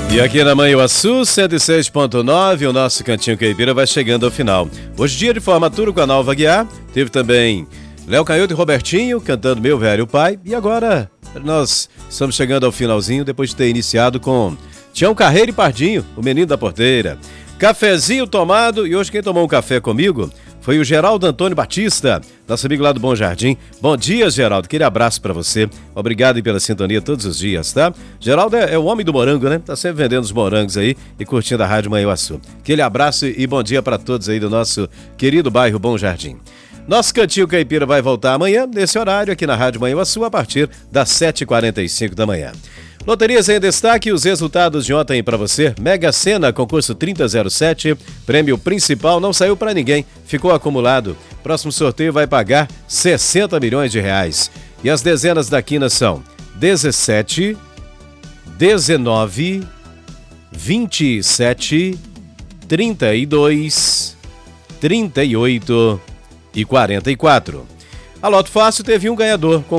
E aqui na Manhuaçu, 106.9, o nosso Cantinho Caipira vai chegando ao final. Hoje, dia de formatura com a Nalva Guiar. Teve também Léo Canhoto e Robertinho cantando Meu Velho Pai. E agora nós estamos chegando ao finalzinho, depois de ter iniciado com Tião Carreiro e Pardinho, o menino da porteira. Cafezinho tomado, e hoje quem tomou um café comigo foi o Geraldo Antônio Batista, nosso amigo lá do Bom Jardim. Bom dia, Geraldo. Aquele abraço pra você. Obrigado aí pela sintonia todos os dias, tá? Geraldo é o homem do morango, né? Tá sempre vendendo os morangos aí e curtindo a Rádio Manhuaçu. Aquele abraço e bom dia pra todos aí do nosso querido bairro Bom Jardim. Nosso Cantinho Caipira vai voltar amanhã, nesse horário, aqui na Rádio Manhuaçu, a partir das 7h45 da manhã. Loterias em destaque, os resultados de ontem para você. Mega Sena, concurso 3007, prêmio principal não saiu para ninguém, ficou acumulado. Próximo sorteio vai pagar 60 milhões de reais. E as dezenas da quina são 17, 19, 27, 32, 38 e 44. A Loto Fácil teve um ganhador, com